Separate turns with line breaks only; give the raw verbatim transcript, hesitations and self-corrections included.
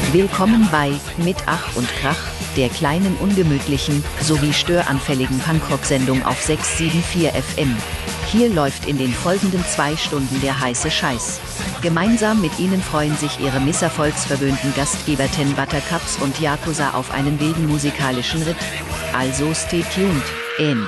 Willkommen bei Mit Ach und Krach, der kleinen ungemütlichen, sowie störanfälligen Punkrock-Sendung auf sechs sieben vier F M. Hier läuft in den folgenden zwei Stunden der heiße Scheiß. Gemeinsam mit Ihnen freuen sich Ihre misserfolgsverwöhnten Gastgeber Ten Buttercups und Yakuza auf einen wilden musikalischen Ritt. Also stay tuned, in.